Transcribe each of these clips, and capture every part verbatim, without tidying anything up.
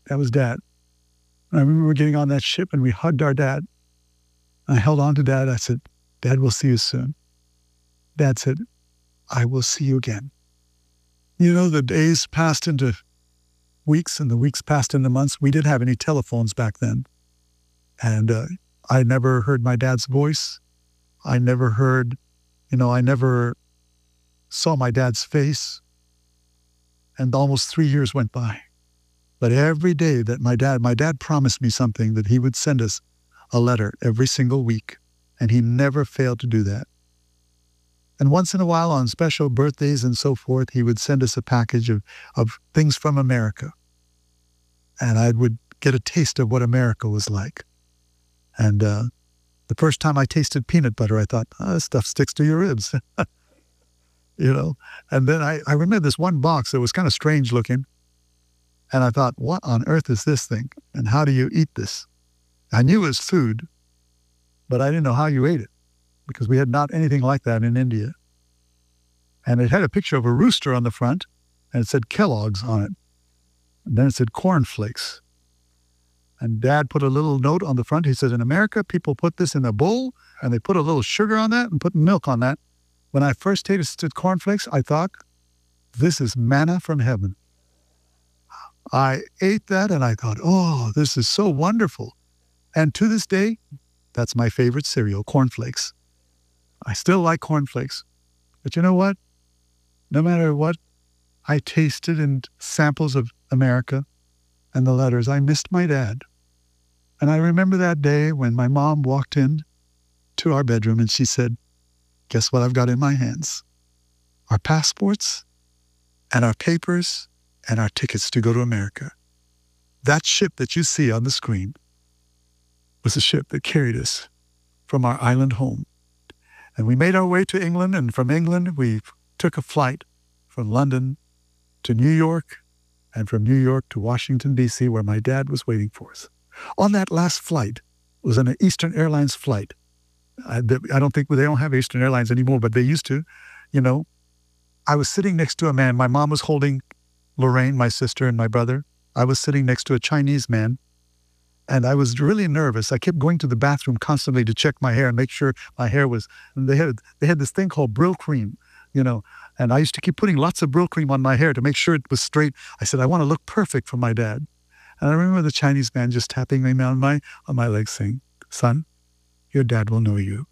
That was Dad. And I remember getting on that ship and we hugged our dad. I held on to Dad. I said, Dad, we'll see you soon. Dad said, I will see you again. You know, the days passed into weeks and the weeks passed into months. We didn't have any telephones back then. And uh, I never heard my dad's voice. I never heard, you know, I never saw my dad's face. And almost three years went by. But every day that my dad, my dad promised me something, that he would send us a letter every single week. And he never failed to do that. And once in a while, on special birthdays and so forth, he would send us a package of, of things from America. And I would get a taste of what America was like. And uh, the first time I tasted peanut butter, I thought, oh, this stuff sticks to your ribs. You know? And then I, I remember this one box that was kind of strange looking. And I thought, what on earth is this thing? And how do you eat this? I knew it was food, but I didn't know how you ate it, because we had not anything like that in India. And it had a picture of a rooster on the front, and it said Kellogg's on it. And then it said cornflakes. And Dad put a little note on the front. He said, in America, people put this in a bowl, and they put a little sugar on that and put milk on that. When I first tasted cornflakes, I thought, this is manna from heaven. I ate that, and I thought, oh, this is so wonderful. And to this day, that's my favorite cereal, cornflakes. I still like cornflakes. But you know what? No matter what I tasted in samples of America and the letters, I missed my dad. And I remember that day when my mom walked in to our bedroom and she said, guess what I've got in my hands? Our passports and our papers and our tickets to go to America. That ship that you see on the screen was a ship that carried us from our island home. And we made our way to England, and from England we took a flight from London to New York, and from New York to Washington, D C, where my dad was waiting for us. On that last flight, it was an Eastern Airlines flight. I, I don't think, they don't have Eastern Airlines anymore, but they used to, you know. I was sitting next to a man. My mom was holding Lorraine, my sister, and my brother. I was sitting next to a Chinese man. And I was really nervous. I kept going to the bathroom constantly to check my hair and make sure my hair was, and they had, they had this thing called Brill cream, you know, and I used to keep putting lots of Brill cream on my hair to make sure it was straight. I said, I want to look perfect for my dad. And I remember the Chinese man just tapping me on my, on my leg saying, son, your dad will know you.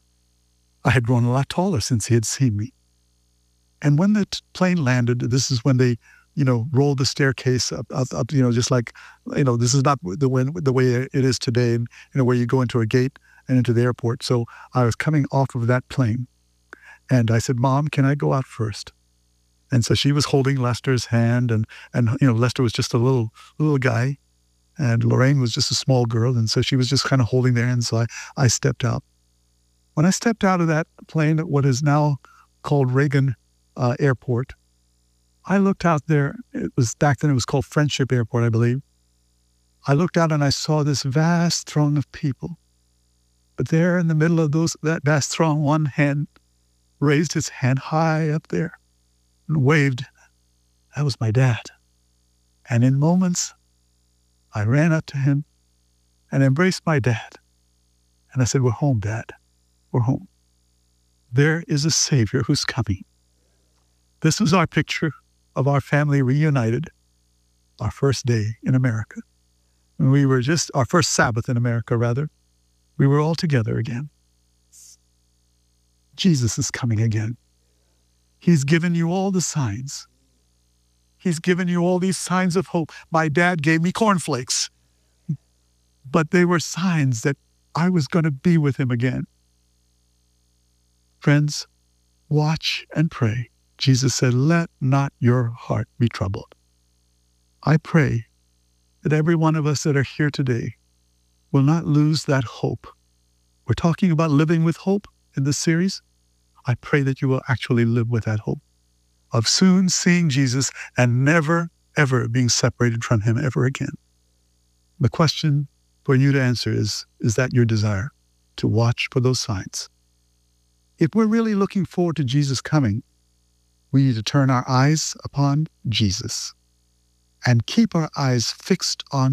I had grown a lot taller since he had seen me. And when the t- plane landed, this is when they, you know, roll the staircase up, up, up, you know, just like, you know, this is not the way, the way it is today, and, you know, where you go into a gate and into the airport. So I was coming off of that plane, and I said, Mom, can I go out first? And so she was holding Lester's hand, and, and you know, Lester was just a little, little guy, and Lorraine was just a small girl, and so she was just kind of holding their hand, so I, I stepped out. When I stepped out of that plane at what is now called Reagan uh, Airport, I looked out there. It was back then it was called Friendship Airport, I believe. I looked out and I saw this vast throng of people. But there in the middle of those that vast throng, one hand raised his hand high up there and waved. That was my dad. And in moments, I ran up to him and embraced my dad. And I said, we're home, Dad. We're home. There is a Savior who's coming. This was our picture of our family reunited, our first day in America. And we were just, our first Sabbath in America, rather. We were all together again. Jesus is coming again. He's given you all the signs. He's given you all these signs of hope. My dad gave me cornflakes, but they were signs that I was going to be with him again. Friends, watch and pray. Jesus said, let not your heart be troubled. I pray that every one of us that are here today will not lose that hope. We're talking about living with hope in this series. I pray that you will actually live with that hope of soon seeing Jesus and never, ever being separated from him ever again. The question for you to answer is, is that your desire to watch for those signs? If we're really looking forward to Jesus coming, we need to turn our eyes upon Jesus and keep our eyes fixed on